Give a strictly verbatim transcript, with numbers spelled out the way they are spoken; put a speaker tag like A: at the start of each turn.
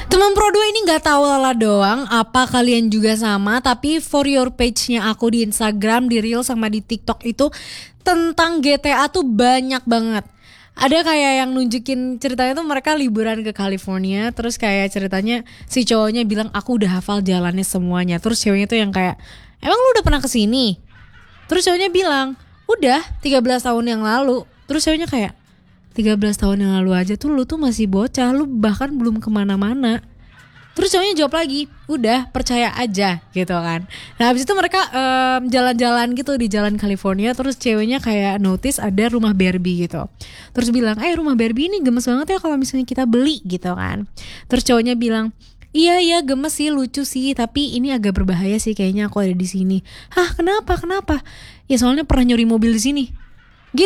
A: Teman Pro dua ini gak tahu lala doang. Apa kalian juga sama? Tapi for your page-nya aku di Instagram, di Reel sama di TikTok itu tentang G T A tuh banyak banget. Ada kayak yang nunjukin ceritanya tuh mereka liburan ke California. Terus kayak ceritanya si cowoknya bilang aku udah hafal jalannya semuanya. Terus ceweknya tuh yang kayak, emang lu udah pernah kesini? Terus cowoknya bilang, udah tiga belas tahun yang lalu. Terus cowoknya kayak, tiga belas tahun yang lalu aja tuh lu tuh masih bocah. Lu bahkan belum kemana-mana. Terus cowoknya jawab lagi, udah percaya aja gitu kan. Nah habis itu mereka um, jalan-jalan gitu di jalan California. Terus ceweknya kayak notice ada rumah Barbie gitu. Terus bilang, eh rumah Barbie ini gemes banget ya kalau misalnya kita beli gitu kan. Terus cowoknya bilang, iya iya gemes sih, lucu sih, tapi ini agak berbahaya sih kayaknya aku ada di sini. Hah kenapa kenapa? Ya soalnya pernah nyuri mobil di sini.